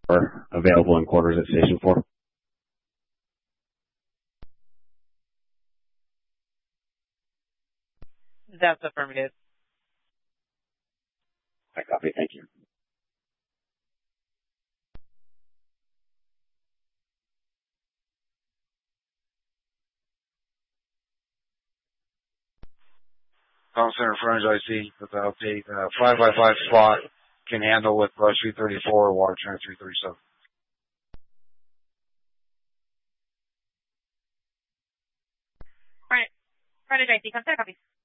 are available in quarters at Station 4? That's affirmative. I copy. Thank you. Comm Center Frontage IC with the update. 5x5 spot can handle with brush 334, water channel 337. Frontage IC, Comm Center, copy.